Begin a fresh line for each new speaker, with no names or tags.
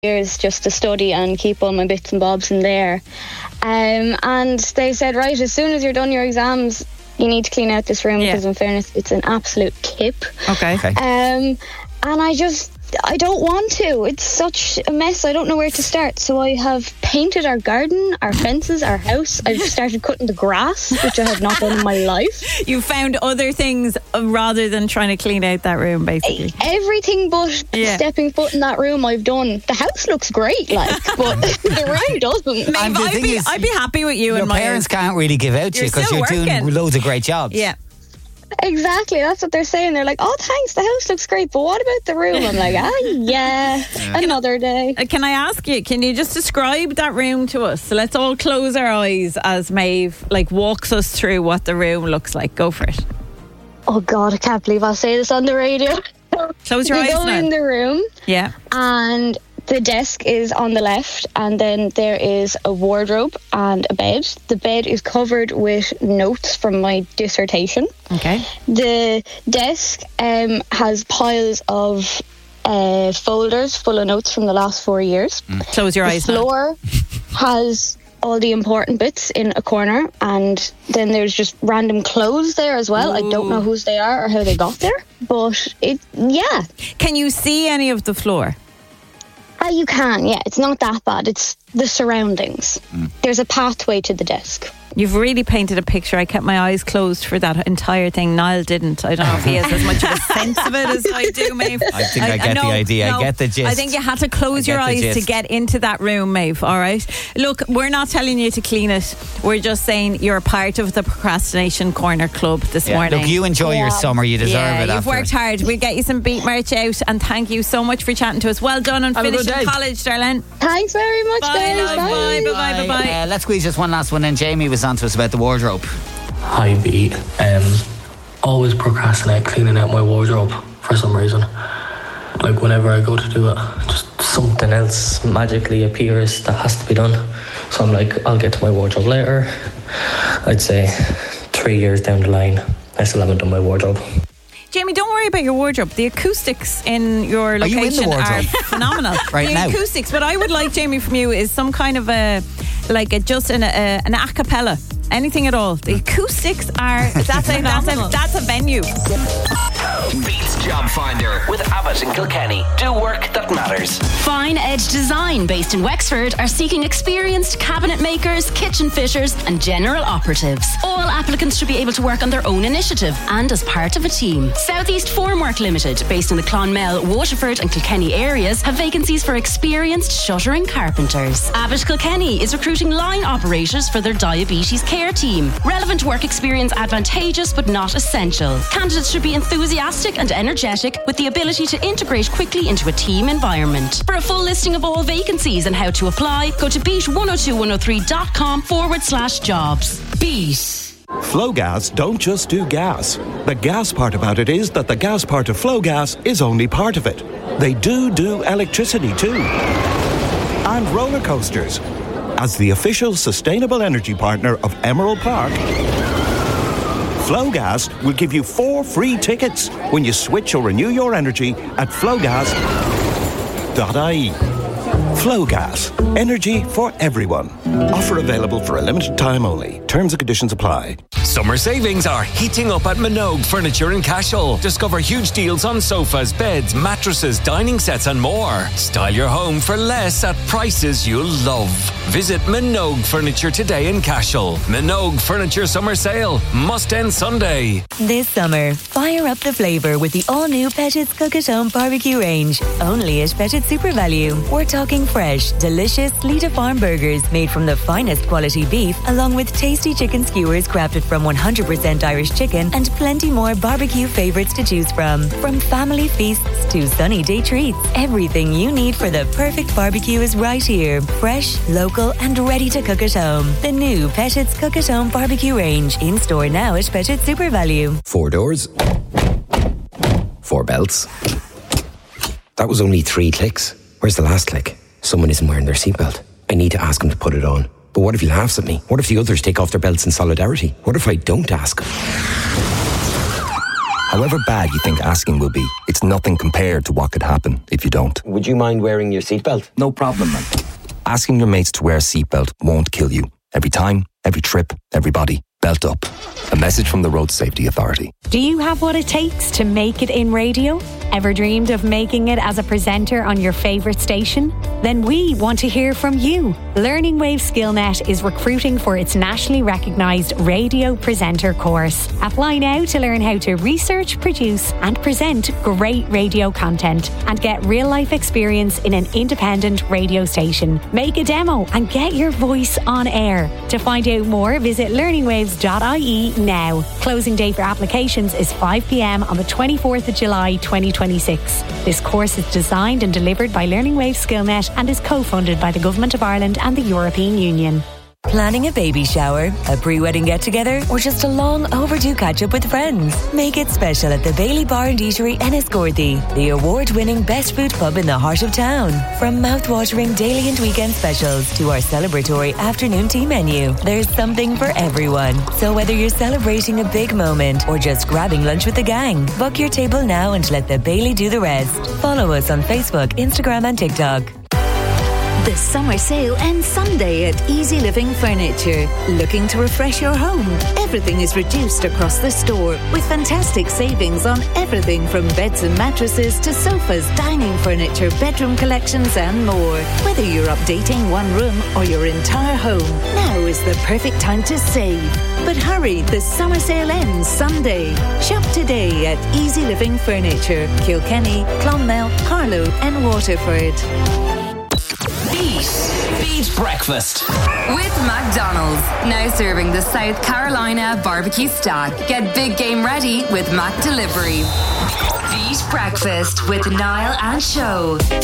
years just to study and keep all my bits and bobs in there. And they said, right, as soon as you're done your exams, you need to clean out this room because in fairness, it's an absolute tip.
Okay.
And I don't want to. It's such a mess. I don't know where to start. So I have painted our garden, our fences, our house. I've started cutting the grass, which I have not done in my life.
You found other things rather than trying to clean out that room, basically.
Everything but stepping foot in that room I've done. The house looks great, but the room doesn't.
I'd be happy with you.
Your parents can't really give out to you because you're doing loads of great jobs.
Yeah.
Exactly, that's what they're saying. They're like, oh, thanks, the house looks great, but what about the room? I'm like, another day.
Can I ask you, can you just describe that room to us? So let's all close our eyes as Maeve walks us through what the room looks like. Go for it.
Oh God, I can't believe I'll say this on the radio.
Close your eyes now.
You go in the room, and the desk is on the left, and then there is a wardrobe and a bed. The bed is covered with notes from my dissertation.
Okay.
The desk has piles of folders full of notes from the last 4 years.
Close your eyes.
The floor has all the important bits in a corner, and then there's just random clothes there as well. Ooh. I don't know whose they are or how they got there, but
Can you see any of the floor?
You can, it's not that bad. It's the surroundings. There's a pathway to the desk.
You've really painted a picture. I kept my eyes closed for that entire thing. Niall didn't. I don't know if he has as much of a sense of it as I do, Maeve.
I think I get the idea. I get the gist.
I think you had to close your eyes to get into that room, Maeve, all right? Look, we're not telling you to clean it. We're just saying you're part of the Procrastination Corner Club this morning.
Look, you enjoy your summer. You deserve it.
You've worked hard. We'll get you some beat merch out, and thank you so much for chatting to us. Well done on finishing college, darling.
Thanks very much, guys.
Bye.
Let's squeeze just one last one in. Jamie was on to us about the wardrobe.
Hi, B. Always procrastinate cleaning out my wardrobe for some reason. Like whenever I go to do it, just something else magically appears that has to be done. So I'm like, I'll get to my wardrobe later. I'd say 3 years down the line, I still haven't done my wardrobe.
Jamie, don't worry about your wardrobe. The acoustics in your location are phenomenal.
Right now.
The acoustics. What I would like, Jamie, from you is some kind of an a cappella. Anything at all. The acoustics are that's a venue.
Beats Job Finder with Abbott and Kilkenny. Do work that matters.
Fine Edge Design, based in Wexford, are seeking experienced cabinet makers, kitchen fitters and general operatives. All applicants should be able to work on their own initiative and as part of a team. Southeast Formwork Limited, based in the Clonmel, Waterford and Kilkenny areas, have vacancies for experienced shuttering carpenters. Abbott Kilkenny is recruiting line operators for their diabetes care team. Relevant work experience advantageous but not essential. Candidates should be enthusiastic and energetic with the ability to integrate quickly into a team environment. For a full listing of all vacancies and how to apply, go to beat102103.com/jobs. Beat.
Flowgas don't just do gas. The gas part about it is that the gas part of Flowgas is only part of it. They do electricity too. And roller coasters. As the official sustainable energy partner of Emerald Park, Flowgas will give you 4 free tickets when you switch or renew your energy at flowgas.ie. Flowgas. Energy for everyone. Offer available for a limited time only. Terms and conditions apply.
Summer savings are heating up at Minogue Furniture in Cashel. Discover huge deals on sofas, beds, mattresses, dining sets and more. Style your home for less at prices you'll love. Visit Minogue Furniture today in Cashel. Minogue Furniture Summer Sale. Must end Sunday.
This summer, fire up the flavour with the all-new Pettit's Cook at Home barbecue range. Only at Pettit's Super Value. We're talking fresh, delicious Lita Farm burgers made from the finest quality beef, along with tasty chicken skewers crafted from 100% Irish chicken and plenty more barbecue favourites to choose from. From family feasts to sunny day treats, everything you need for the perfect barbecue is right here. Fresh, local and ready to cook at home. The new Pettit's Cook at Home barbecue range. In store now at Pettit's Super Value.
4 doors. 4 belts. That was only 3 clicks. Where's the last click? Someone isn't wearing their seatbelt. I need to ask him to put it on. But what if he laughs at me? What if the others take off their belts in solidarity? What if I don't ask him?
However bad you think asking will be, it's nothing compared to what could happen if you don't.
Would you mind wearing your seatbelt?
No problem, man. Asking your mates to wear a seatbelt won't kill you. Every time, every trip, everybody, belt up. A message from the Road Safety Authority.
Do you have what it takes to make it in radio? Ever dreamed of making it as a presenter on your favourite station? Then we want to hear from you. Learning Wave SkillNet is recruiting for its nationally recognised radio presenter course. Apply now to learn how to research, produce and present great radio content and get real-life experience in an independent radio station. Make a demo and get your voice on air. To find out more, visit learningwaves.ie now. Closing date for applications is 5 p.m. on the 24th of July 2026. This course is designed and delivered by Learning Wave SkillNet and is co-funded by the Government of Ireland and the European Union.
Planning a baby shower, a pre-wedding get-together, or just a long overdue catch-up with friends? Make it special at the Bailey Bar and Eatery Enniscorthy, the award-winning best food pub in the heart of town. From mouth-watering daily and weekend specials to our celebratory afternoon tea menu, there's something for everyone. So whether you're celebrating a big moment or just grabbing lunch with the gang, book your table now and let the Bailey do the rest. Follow us on Facebook, Instagram and TikTok.
The summer sale ends Sunday at Easy Living Furniture. Looking to refresh your home? Everything is reduced across the store with fantastic savings on everything from beds and mattresses to sofas, dining furniture, bedroom collections and more. Whether you're updating one room or your entire home, now is the perfect time to save. But hurry, the summer sale ends Sunday. Shop today at Easy Living Furniture, Kilkenny, Clonmel, Carlow and Waterford.
Beat Breakfast with McDonald's, now serving the South Carolina barbecue stack. Get big game ready with Mac Delivery. Beat Breakfast with Niall and Show.